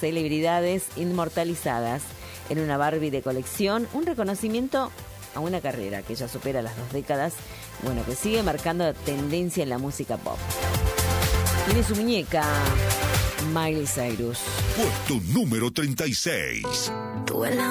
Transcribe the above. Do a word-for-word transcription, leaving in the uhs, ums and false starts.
celebridades inmortalizadas en una Barbie de colección, un reconocimiento a una carrera que ya supera las dos décadas, bueno, que sigue marcando tendencia en la música pop. Tiene su muñeca, Miley Cyrus. Puesto número treinta y seis. Tú en la